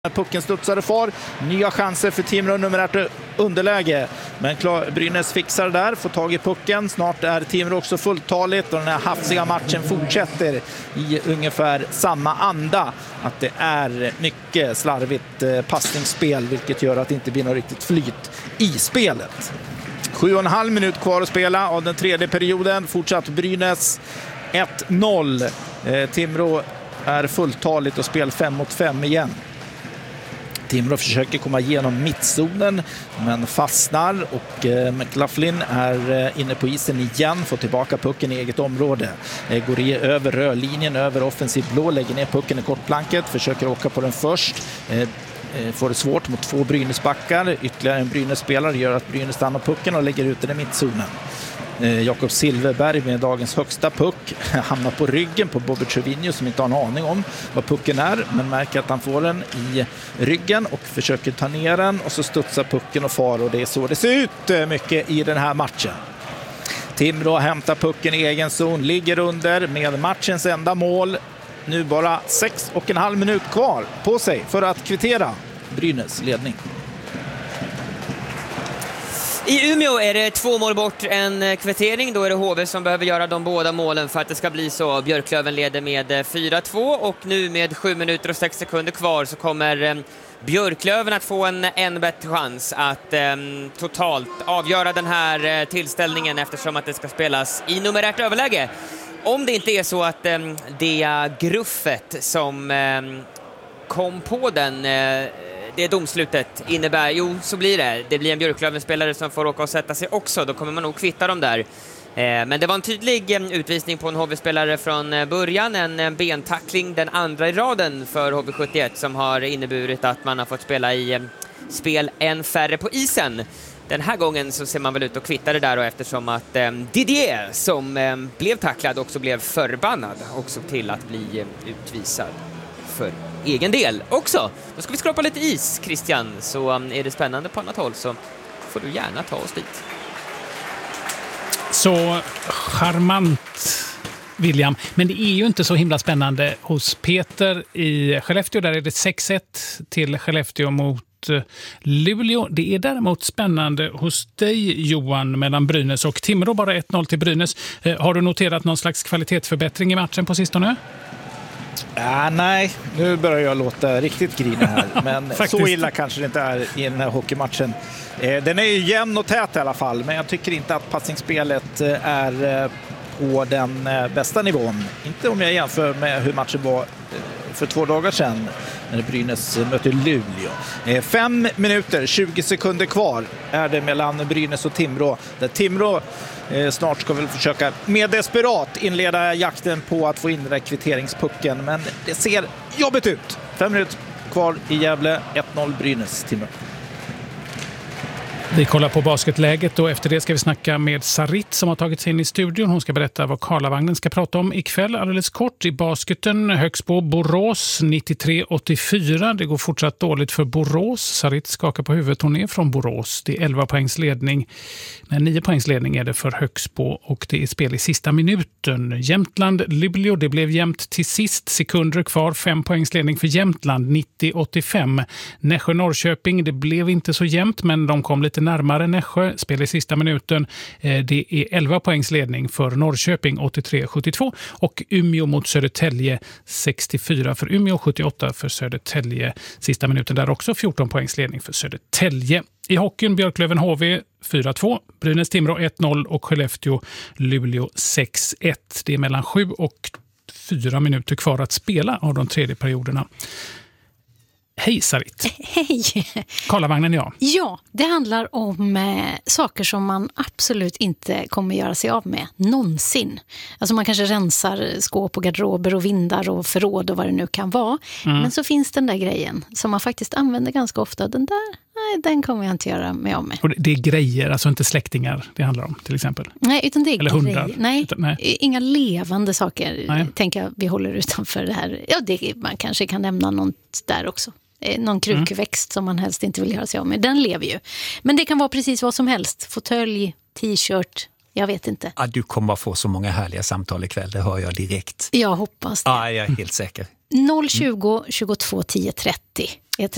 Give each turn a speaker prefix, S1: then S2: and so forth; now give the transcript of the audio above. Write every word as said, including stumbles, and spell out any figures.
S1: Pucken studsade far. Nya chanser för Timrå, numerärt underläge. Men klar, Brynäs fixar där, får tag i pucken. Snart är Timrå också fulltaligt och den här hafsiga matchen fortsätter i ungefär samma anda. Att det är mycket slarvigt passningsspel, vilket gör att det inte blir något riktigt flyt i spelet. Sju och en halv minut kvar att spela av den tredje perioden. Fortsatt Brynäs ett noll. Eh, Timrå är fulltaligt och spel fem mot fem igen. Timrå försöker komma igenom mittzonen men fastnar och eh, McLaughlin är eh, inne på isen igen, får tillbaka pucken i eget område. Eh, går i, över rörlinjen, över offensiv blå, lägger ner pucken i kortplanket, försöker åka på den först. Eh, eh, får det svårt mot två Brynäsbackar. Ytterligare en Brynässpelare gör att Brynäs stannar pucken och lägger ut den i mittzonen. Eh, Jakob Silverberg med dagens högsta puck hamnar på ryggen på Bobby Trevino som inte har en aning om vad pucken är, men märker att han får den i ryggen och försöker ta ner den och så studsar pucken och far, och det är så det ser ut mycket i den här matchen. Timrå hämtar pucken i egen zon, ligger under med matchens enda mål. Nu bara sex och en halv minut kvar på sig för att kvittera Brynäs ledning.
S2: I Umeå är det två mål bort en kvittering. Då är det H V som behöver göra de båda målen för att det ska bli så. Björklöven leder med fyra två och nu med sju minuter och sex sekunder kvar så kommer Björklöven att få en än bättre chans att eh, totalt avgöra den här eh, tillställningen, eftersom att det ska spelas i numerärt överläge. Om det inte är så att eh, det gruffet som eh, kom på den eh, det domslutet innebär, jo så blir det. Det blir en Björklöven-spelare som får åka och sätta sig också. Då kommer man nog kvitta dem där. Eh, men det var en tydlig eh, utvisning på en H V-spelare från eh, början. En eh, bentackling, den andra i raden för H V sjuttioett, som har inneburit att man har fått spela i eh, spel en färre på isen. Den här gången så ser man väl ut att kvitta det där, och eftersom att eh, Didier som eh, blev tacklad också blev förbannad också till att bli eh, utvisad för egen del också. Då ska vi skrapa lite is, Christian, så um, är det spännande på annat håll så får du gärna ta oss dit.
S3: Så charmant, William. Men det är ju inte så himla spännande hos Peter i Skellefteå. Där är det sex ett till Skellefteå mot Luleå. Det är däremot spännande hos dig, Johan, mellan Brynäs och Timrå. Bara ett noll till Brynäs. Eh, har du noterat någon slags kvalitetsförbättring i matchen på sistone?
S1: Ah, nej, nu börjar jag låta riktigt grina här. Men så illa kanske det inte är i den här hockeymatchen. Eh, den är ju jämn och tät i alla fall, men jag tycker inte att passningsspelet är eh, på den eh, bästa nivån. Inte om jag jämför med hur matchen var eh, för två dagar sedan när Brynäs möter Luleå. Eh, fem minuter, tjugo sekunder kvar är det mellan Brynäs och Timrå. Där Timrå eh, snart ska väl försöka med desperat inleda jakten på att få in den där kvitteringspucken. Men det ser jobbigt ut. Fem minuter kvar i Gävle, ett noll Brynäs, Timrå.
S3: Vi kollar på basketläget och efter det ska vi snacka med Sarit som har tagit sig in i studion. Hon ska berätta vad Karlavagnen ska prata om ikväll. Alldeles kort i basketen, Högsbo Borås nittiotre åttiofyra. Det går fortsatt dåligt för Borås. Sarit skakar på huvudet, hon är från Borås. Det är elva poängs ledning. Men nio poängs ledning är det för Högsbo och det är spel i sista minuten. Jämtland, Luleå, det blev jämnt till sist. Sekunder kvar, fem poängs ledning för Jämtland, nittio åttiofem. Nässjö Norrköping, det blev inte så jämnt men de kom lite närmare Nässjö, spel i sista minuten. Det är elva poängs ledning för Norrköping, åttiotre sjuttiotvå. Och Umeå mot Södertälje, sextiofyra för Umeå, sjuttioåtta för Södertälje. Sista minuten där också, fjorton poängs ledning för Södertälje. I hockeyn Björklöven H V fyra två, Brynäs Timrå ett noll och Skellefteå Luleå sex ett. Det är mellan sju och fyra minuter kvar att spela av de tredje perioderna. Hej Sarit.
S4: Hej.
S3: Karlavagnen, ja.
S4: Ja, det handlar om eh, saker som man absolut inte kommer göra sig av med någonsin. Alltså man kanske rensar skåp och garderober och vindar och förråd och vad det nu kan vara. Mm. Men så finns den där grejen som man faktiskt använder ganska ofta. Den där, nej, den kommer jag inte göra mig av med.
S3: Och det är grejer, alltså inte släktingar det handlar om till exempel?
S4: Nej, utan det är
S3: eller hundar?
S4: Nej,
S3: utan, nej,
S4: inga levande saker.
S3: Nej.
S4: Tänker jag, vi håller utanför det här. Ja, det, man kanske kan nämna något där också. Någon krukväxt mm. som man helst inte vill göra sig av med. Den lever ju. Men det kan vara precis vad som helst. Fåtölj, t-shirt, jag vet inte.
S5: Ja, du kommer att få så många härliga samtal ikväll, det hör jag direkt.
S4: Jag hoppas det.
S5: Ja, jag är helt säker.
S4: noll tjugo tjugotvå tio trettio.